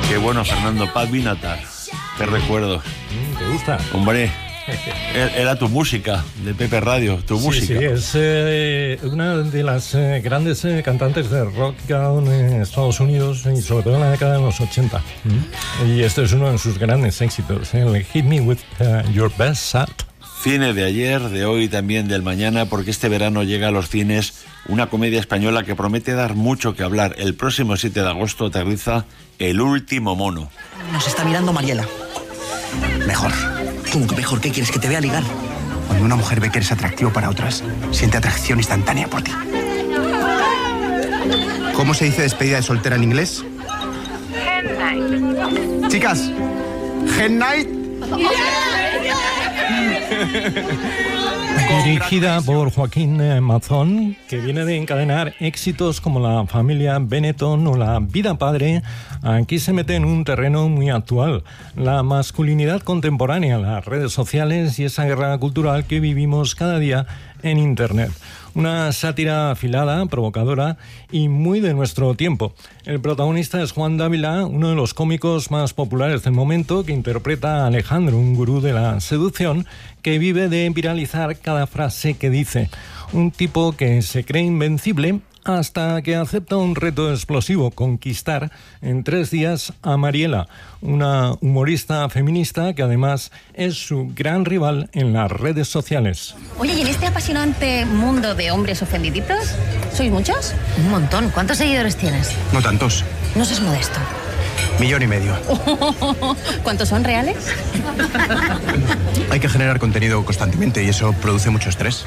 Qué bueno, Fernando. Pat Benatar. Te recuerdo. ¿Te gusta? Hombre, era tu música de Pepe Radio, tu música. Sí, es una de las grandes cantantes de rock en Estados Unidos y sobre todo en la década de los 80. Y este es uno de sus grandes éxitos, el Hit Me With Your Best Shot. Cine de ayer, de hoy y también del mañana, porque este verano llega a los cines una comedia española que promete dar mucho que hablar. El próximo 7 de agosto aterriza El último mono. Nos está mirando Mariela. Mejor. ¿Cómo que mejor? ¿Qué quieres? ¿Que te vea ligar? Cuando una mujer ve que eres atractivo para otras, siente atracción instantánea por ti. ¿Cómo se dice despedida de soltera en inglés? Hen night. Chicas, hen night. Dirigida por Joaquín Mazón, que viene de encadenar éxitos como La familia Benetton o La vida padre, aquí se mete en un terreno muy actual: la masculinidad contemporánea, las redes sociales y esa guerra cultural que vivimos cada día en Internet. Una sátira afilada, provocadora y muy de nuestro tiempo. El protagonista es Juan Dávila, uno de los cómicos más populares del momento, que interpreta a Alejandro, un gurú de la seducción que vive de viralizar cada frase que dice. Un tipo que se cree invencible hasta que acepta un reto explosivo: conquistar en 3 días a Mariela, una humorista feminista que además es su gran rival en las redes sociales. Oye, ¿y en este apasionante mundo de hombres ofendiditos, sois muchos? Un montón. ¿Cuántos seguidores tienes? No tantos. No seas modesto. 1,5 millones. ¿Cuántos son reales? Hay que generar contenido constantemente y eso produce mucho estrés.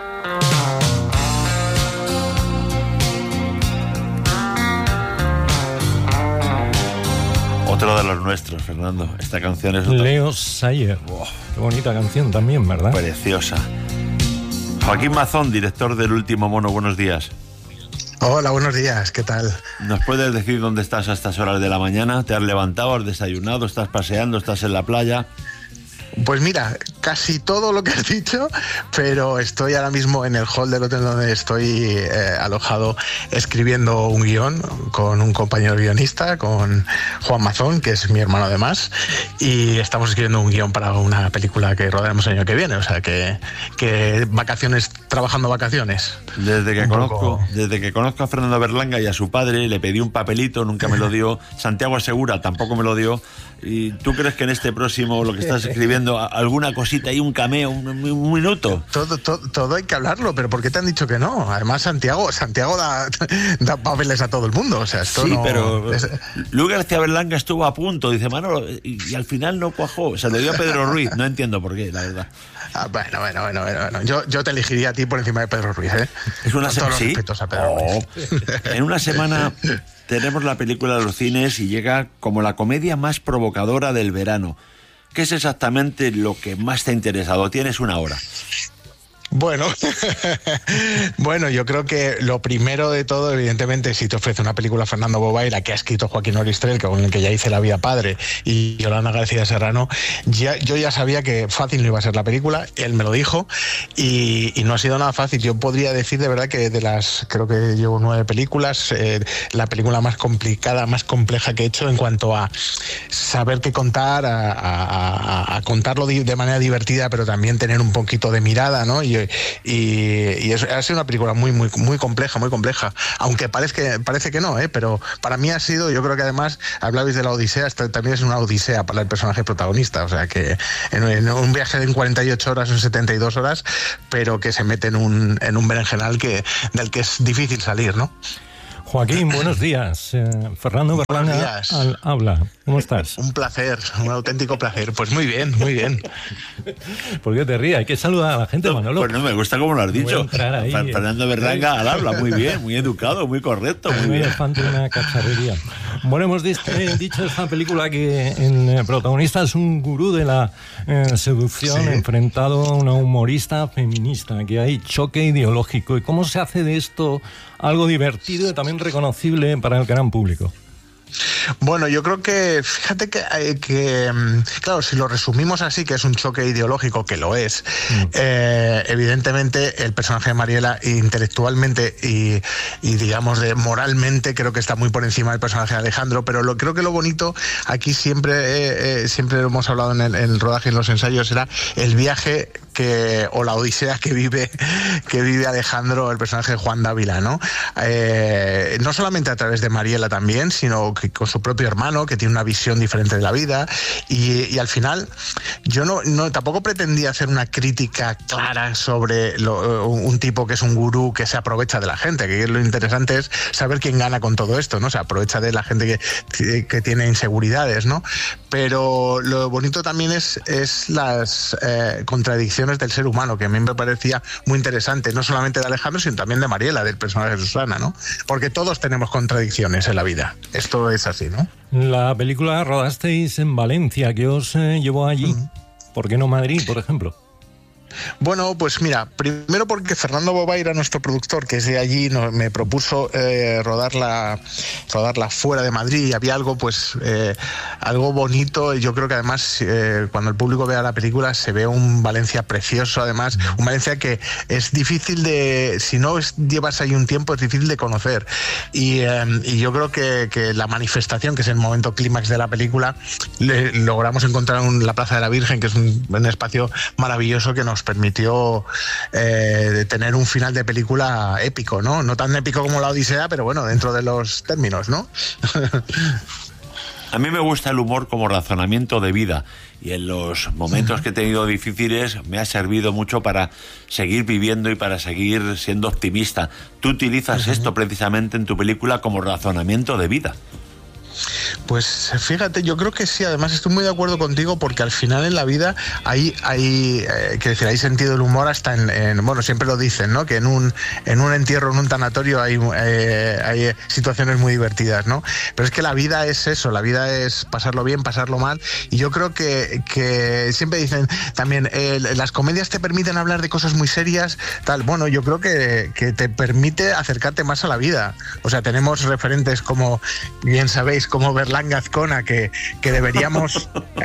Otro de los nuestros, Fernando. Esta canción es otra. Leo Sayer. Oh, Qué bonita canción también, ¿verdad? preciosa. Joaquín Mazón, director del Último Mono, buenos días. Hola, buenos días, ¿qué tal? ¿Nos puedes decir dónde estás a estas horas de la mañana? ¿Te has levantado, has desayunado, estás paseando, estás en la playa? Pues mira, casi todo lo que has dicho, pero estoy ahora mismo en el hall del hotel donde estoy alojado, escribiendo un guión con un compañero guionista, con Juan Mazón, que es mi hermano además, y estamos escribiendo un guión para una película que rodaremos el año que viene, o sea que vacaciones, trabajando vacaciones. Desde que conozco a Fernando Berlanga y a su padre, le pedí un papelito, nunca me lo dio. Santiago Segura tampoco me lo dio. ¿Y tú crees que en este próximo, lo que estás escribiendo, alguna cosita ahí, un cameo, un minuto? Todo hay que hablarlo, pero ¿por qué te han dicho que no? Además, Santiago da papeles a todo el mundo, o sea, esto sí, no... pero Luis García Berlanga estuvo a punto, dice Manolo, y al final no cuajó. Se lo dio a Pedro Ruiz, no entiendo por qué, la verdad. Bueno. Yo te elegiría a ti por encima de Pedro Ruiz, ¿eh? Es una Con todos los ¿sí? respetos a Pedro Ruiz. En una semana tenemos la película de los cines y llega como la comedia más provocadora del verano. ¿Qué es exactamente lo que más te ha interesado? Tienes una hora. Bueno, yo creo que lo primero de todo, evidentemente, si te ofrece una película Fernando Bobaira, que ha escrito Joaquín Oristrel, con el que ya hice La vida padre, y Yolanda García Serrano, yo ya sabía que fácil no iba a ser la película, él me lo dijo, y no ha sido nada fácil. Yo podría decir de verdad que creo que llevo 9 películas, la película más complicada, más compleja que he hecho en cuanto a saber qué contar, a contarlo de manera divertida, pero también tener un poquito de mirada, ¿no? Y eso ha sido una película muy compleja, aunque parece que no, pero para mí ha sido, yo creo que además hablabais de la odisea, también es una odisea para el personaje protagonista, o sea que en un viaje de 48 horas o 72 horas, pero que se mete en un berenjenal del que es difícil salir, ¿no? Joaquín, buenos días. Fernando Berlanga habla. ¿Cómo estás? Un placer, un auténtico placer. Pues muy bien. ¿Por qué te ríes? Hay que saludar a la gente, Manolo. Pues no, me gusta cómo lo has dicho. Ahí, Fernando Berlanga al habla muy bien, muy educado, muy correcto, muy bien. Elefante, una cacharrería. Bueno, hemos dicho esta película que el protagonista es un gurú de la seducción, sí, enfrentado a una humorista feminista, que hay choque ideológico. ¿Y cómo se hace de esto algo divertido y también reconocible para el gran público? Bueno, yo creo que, fíjate que claro, si lo resumimos así, que es un choque ideológico, que lo es, evidentemente el personaje de Mariela intelectualmente y digamos moralmente creo que está muy por encima del personaje de Alejandro, pero creo que lo bonito aquí siempre lo hemos hablado en el rodaje y en los ensayos, era el viaje o la odisea que vive Alejandro, el personaje de Juan Dávila, ¿no? No solamente a través de Mariela también, sino que con su propio hermano, que tiene una visión diferente de la vida, y al final yo no tampoco pretendía hacer una crítica clara sobre un tipo que es un gurú que se aprovecha de la gente, que lo interesante es saber quién gana con todo esto, ¿no? Se aprovecha de la gente que tiene inseguridades, ¿no? Pero lo bonito también es las contradicciones del ser humano, que a mí me parecía muy interesante, no solamente de Alejandro, sino también de Mariela, del personaje de Susana, ¿no? Porque todos tenemos contradicciones en la vida. Esto es así, ¿no? La película rodasteis en Valencia. ¿Qué os llevó allí? ¿Por qué no Madrid, por ejemplo? Bueno, pues mira, primero porque Fernando Bobaira, nuestro productor, que es de allí, me propuso rodarla fuera de Madrid, y había algo algo bonito. Yo creo que además cuando el público vea la película se ve un Valencia precioso, además un Valencia que es difícil si no llevas ahí un tiempo, es difícil de conocer, y yo creo que la manifestación, que es el momento clímax de la película, logramos encontrar la Plaza de la Virgen, que es un espacio maravilloso que nos permitió tener un final de película épico, ¿no? No tan épico como la Odisea, pero bueno, dentro de los términos, ¿no? A mí me gusta el humor como razonamiento de vida, y en los momentos que he tenido difíciles me ha servido mucho para seguir viviendo y para seguir siendo optimista. Tú utilizas esto precisamente en tu película como razonamiento de vida. Pues fíjate, yo creo que sí, además estoy muy de acuerdo contigo, porque al final en la vida hay sentido del humor hasta bueno, siempre lo dicen, ¿no? Que en un entierro, en un tanatorio hay situaciones muy divertidas, ¿no? Pero es que la vida es eso, la vida es pasarlo bien, pasarlo mal, y yo creo que siempre dicen también, las comedias te permiten hablar de cosas muy serias, tal. Bueno, yo creo que te permite acercarte más a la vida. O sea, tenemos referentes como, bien sabéis, como Berlanga, Azcona, que deberíamos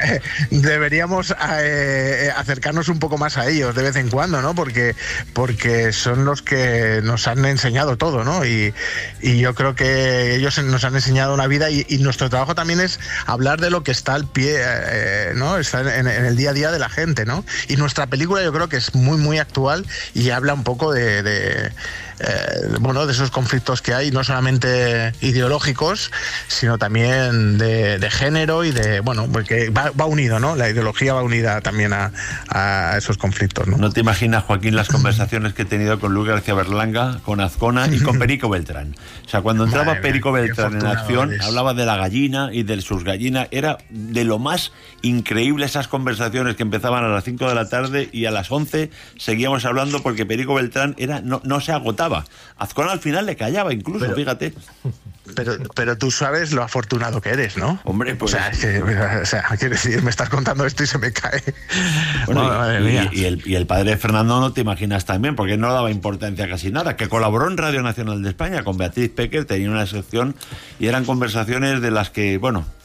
acercarnos un poco más a ellos de vez en cuando, ¿no? Porque son los que nos han enseñado todo, ¿no? Y yo creo que ellos nos han enseñado una vida, y nuestro trabajo también es hablar de lo que está al pie, ¿no? Está en el día a día de la gente, ¿no? Y nuestra película yo creo que es muy, muy actual, y habla un poco de esos conflictos que hay, no solamente ideológicos, sino también de género, y porque va unido, ¿no? La ideología va unida también a esos conflictos, ¿no? No te imaginas, Joaquín, las conversaciones que he tenido con Luis García Berlanga, con Azcona y con Perico Beltrán. O sea, cuando entraba Perico Beltrán en acción, hablaba de la gallina y de sus gallinas. Era de lo más increíble esas conversaciones que empezaban a las 5 de la tarde y a las 11 seguíamos hablando, porque Perico Beltrán no se agotaba. Azcona al final le callaba incluso, fíjate. Pero tú sabes lo afortunado que eres, ¿no? Hombre, pues... O sea, quiero decir, me estás contando esto y se me cae. Bueno, y el padre de Fernando, no te imaginas también, porque no daba importancia a casi nada, que colaboró en Radio Nacional de España con Beatriz Pecker, tenía una sección, y eran conversaciones de las que,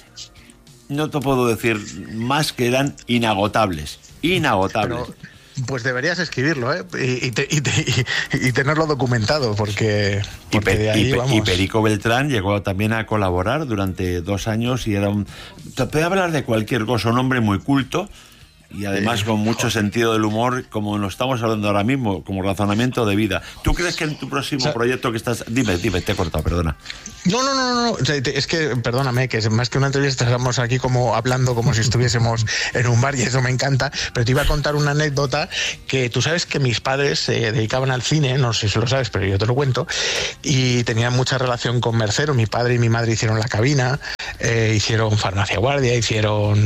no te puedo decir más, que eran inagotables. Pues deberías escribirlo, ¿eh? Y tenerlo documentado, porque de ahí vamos. Y Perico Beltrán llegó también a colaborar durante 2 años, y te puede hablar de cualquier cosa, un hombre muy culto, y además con mucho sentido del humor, como nos estamos hablando ahora mismo, como razonamiento de vida. ¿Tú crees que en tu próximo proyecto que estás... Dime, te he cortado, perdona. No. Es que, perdóname, que más que una entrevista estamos aquí como hablando como si estuviésemos en un bar, y eso me encanta, pero te iba a contar una anécdota, que tú sabes que mis padres se dedicaban al cine, no sé si lo sabes, pero yo te lo cuento, y tenían mucha relación con Mercero. Mi padre y mi madre hicieron La Cabina, hicieron Farmacia Guardia, hicieron,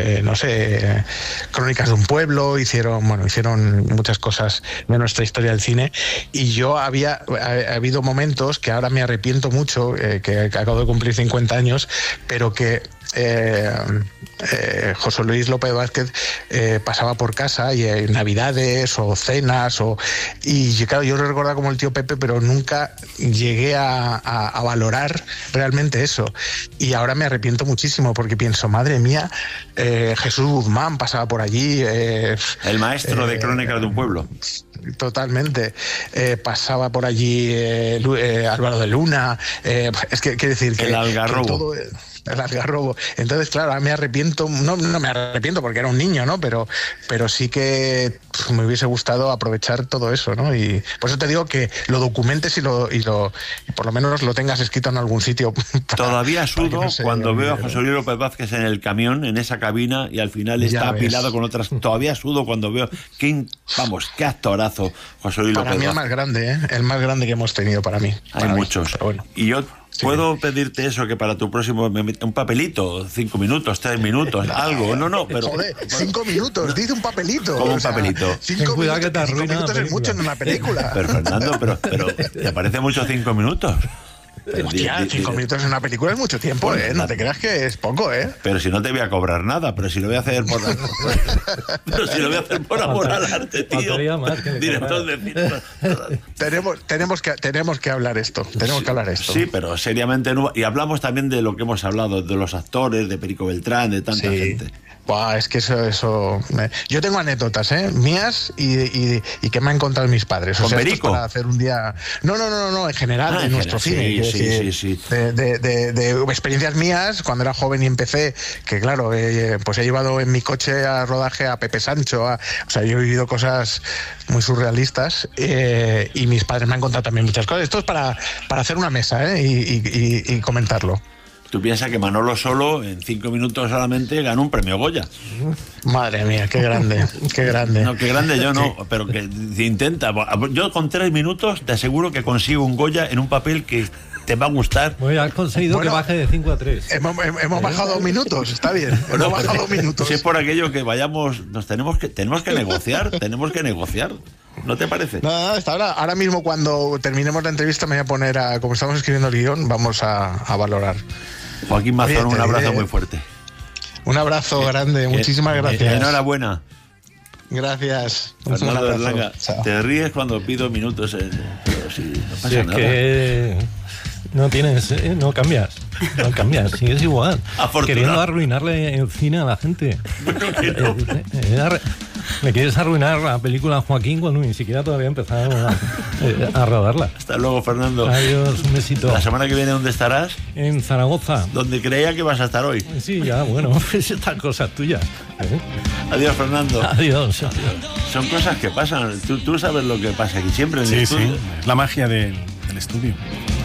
Crónicas de un pueblo, hicieron muchas cosas de nuestra historia del cine, y yo ha habido momentos que ahora me arrepiento mucho, que acabo de cumplir 50 años, pero que José Luis López Vázquez pasaba por casa y en Navidades o cenas y claro, yo lo recordaba como el tío Pepe, pero nunca llegué a valorar realmente eso, y ahora me arrepiento muchísimo porque pienso, madre mía, Jesús Guzmán pasaba por allí, el maestro de Crónicas de un pueblo. Totalmente. Pasaba por allí Álvaro de Luna. Es que quiere decir que el Algarrobo. El Algarrobo. Entonces, claro, me arrepiento, no me arrepiento porque era un niño, ¿no? Pero sí que me hubiese gustado aprovechar todo eso, ¿no? Y por eso te digo que lo documentes y por lo menos lo tengas escrito en algún sitio. Todavía sudo cuando veo a José Luis López Vázquez en el camión, en esa cabina, y al final está apilado con otras. Todavía sudo cuando veo. Qué actorazo, José Luis López Vázquez. Para mí el más grande, ¿eh? El más grande que hemos tenido para mí. Hay muchos. Bueno. Y yo puedo pedirte eso, que para tu próximo un papelito, 5 minutos, 3 minutos, algo. No, pero. Joder, 5 minutos, dice un papelito. ¿Cómo un papelito? 5 minutos es mucho en una película. Pero Fernando, pero ¿te parece mucho 5 minutos? Hostia, 5 minutos en una película es mucho tiempo, ¿eh? No te creas que es poco, ¿eh? Pero si no te voy a cobrar nada, pero si lo voy a hacer por pero si lo voy a hacer por amor al arte, tío. Director de cine. Tenemos que hablar esto. Tenemos que hablar esto. Sí, pero seriamente no. Y hablamos también de lo que hemos hablado, de los actores, de Perico Beltrán, de tanta gente. Buah, es que eso yo tengo anécdotas, mías y que me han contado mis padres. ¿Con Perico? Para hacer un día. No, en general, en nuestro cine. Sí. De experiencias mías, cuando era joven y empecé, que claro, pues he llevado en mi coche a rodaje a Pepe Sancho, o sea, yo he vivido cosas muy surrealistas, y mis padres me han contado también muchas cosas. Esto es para hacer una mesa, y comentarlo. Tú piensas que Manolo Solo, en 5 minutos solamente, ganó un premio Goya. Madre mía, qué grande, qué grande. No, qué grande yo no, pero que intenta. Yo con 3 minutos te aseguro que consigo un Goya en un papel que te va a gustar. Bueno, has conseguido que baje de 5 a 3. Hemos bajado 2 minutos, está bien. Hemos bajado 2 minutos. Si es por aquello que vayamos, tenemos que negociar, ¿No te parece? No, ahora mismo cuando terminemos la entrevista me voy a poner como estamos escribiendo el guión, vamos a valorar. Joaquín Mazón, un abrazo muy fuerte. Un abrazo grande, muchísimas gracias. Enhorabuena. Gracias. Fernando Berlanga, te ríes cuando pido minutos, pero si no pasa nada. Que no cambias, sigues igual, queriendo arruinarle el cine a la gente. Le quieres arruinar la película a Joaquín cuando ni siquiera todavía ha empezado a rodarla. Hasta luego, Fernando. Adiós, un besito. La semana que viene, ¿dónde estarás? En Zaragoza. Donde creía que vas a estar hoy. Sí, ya, bueno, es esta cosa tuya. Adiós, Fernando. Adiós. Son cosas que pasan. Tú sabes lo que pasa aquí siempre en el estudio. Sí, es la magia del estudio.